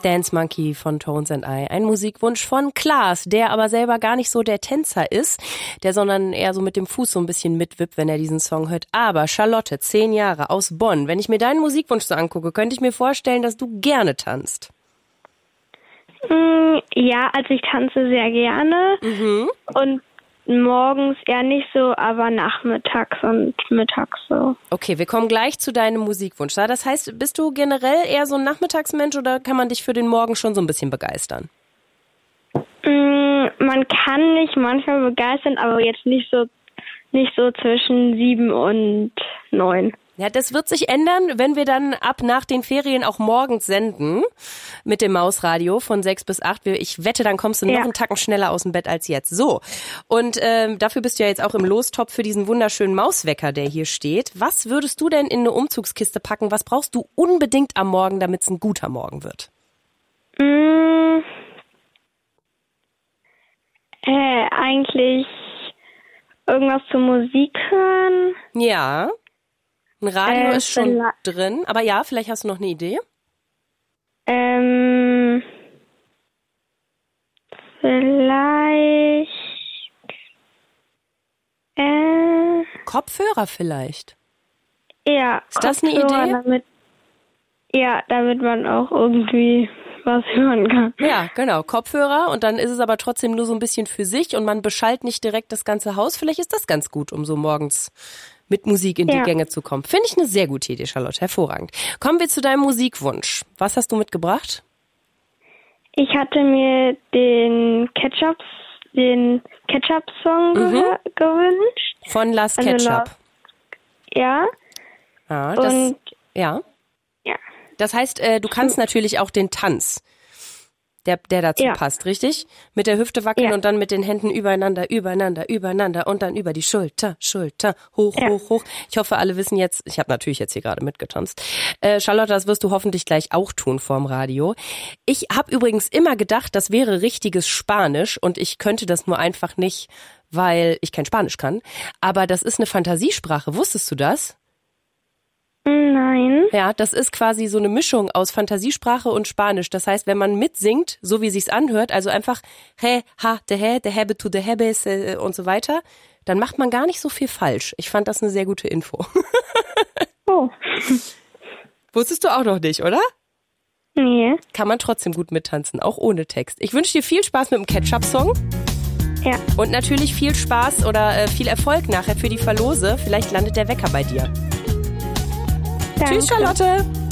Dance Monkey von Tones and I. Ein Musikwunsch von Klaas, der aber selber gar nicht so der Tänzer ist, sondern eher so mit dem Fuß so ein bisschen mitwippt, wenn er diesen Song hört. Aber Charlotte, 10 Jahre, aus Bonn. Wenn ich mir deinen Musikwunsch so angucke, könnte ich mir vorstellen, dass du gerne tanzt. Ja, also ich tanze sehr gerne. Und morgens eher nicht so, aber nachmittags und mittags so. Okay, wir kommen gleich zu deinem Musikwunsch. Das heißt, bist du generell eher so ein Nachmittagsmensch oder kann man dich für den Morgen schon so ein bisschen begeistern? Man kann mich manchmal begeistern, aber jetzt nicht so zwischen 7 und 9. Ja, das wird sich ändern, wenn wir dann ab nach den Ferien auch morgens senden mit dem Mausradio von 6 bis 8. Ich wette, dann kommst du noch einen Tacken schneller aus dem Bett als jetzt. So, und dafür bist du ja jetzt auch im Lostopf für diesen wunderschönen Mauswecker, der hier steht. Was würdest du denn in eine Umzugskiste packen? Was brauchst du unbedingt am Morgen, damit es ein guter Morgen wird? Eigentlich irgendwas zur Musik hören. Ja. Ein Radio ist schon drin, aber ja, vielleicht hast du noch eine Idee? Vielleicht Kopfhörer vielleicht? Ja. Ist das eine Idee? Damit man auch irgendwie was hören kann. Ja, genau, Kopfhörer und dann ist es aber trotzdem nur so ein bisschen für sich und man beschallt nicht direkt das ganze Haus. Vielleicht ist das ganz gut, um so morgens mit Musik in die Gänge zu kommen. Finde ich eine sehr gute Idee, Charlotte. Hervorragend. Kommen wir zu deinem Musikwunsch. Was hast du mitgebracht? Ich hatte mir den Ketchup-Song gewünscht. Von Last Ketchup. Ja. Ja. Das heißt, du kannst natürlich auch den Tanz, der dazu passt, richtig? Mit der Hüfte wackeln und dann mit den Händen übereinander und dann über die Schulter, hoch. Ich hoffe, alle wissen jetzt, ich habe natürlich jetzt hier gerade mitgetanzt. Charlotte, das wirst du hoffentlich gleich auch tun vorm Radio. Ich habe übrigens immer gedacht, das wäre richtiges Spanisch und ich könnte das nur einfach nicht, weil ich kein Spanisch kann. Aber das ist eine Fantasiesprache. Wusstest du das? Nein. Ja, das ist quasi so eine Mischung aus Fantasiesprache und Spanisch. Das heißt, wenn man mitsingt, so wie sich's anhört, also einfach he, ha, de hebe, tu de hebes und so weiter, dann macht man gar nicht so viel falsch. Ich fand das eine sehr gute Info. Oh. Wusstest du auch noch nicht, oder? Nee. Kann man trotzdem gut mittanzen, auch ohne Text. Ich wünsche dir viel Spaß mit dem Ketchup-Song. Ja. Und natürlich viel Spaß oder viel Erfolg nachher für die Verlose. Vielleicht landet der Wecker bei dir. Danke. Tschüss, Charlotte.